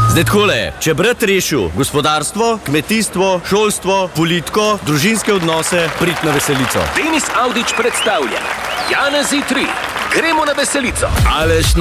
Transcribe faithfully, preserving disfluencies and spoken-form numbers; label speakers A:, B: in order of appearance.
A: Zdaj takole, če brat rešil gospodarstvo, kmetijstvo, šolstvo, politiko, družinske odnose, prid na veselico.
B: Denis Avdić predstavlja Janezi tri. Gremo na veselico.
A: Aleš